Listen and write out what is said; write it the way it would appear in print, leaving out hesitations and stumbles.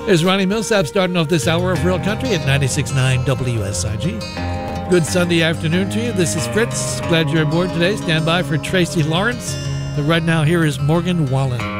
There's Ronnie Millsap starting off this hour of Real Country at 96.9 WSIG. Good Sunday afternoon to you. This is Fritz. Glad you're aboard today. Stand by for Tracy Lawrence. But right now, here is Morgan Wallen.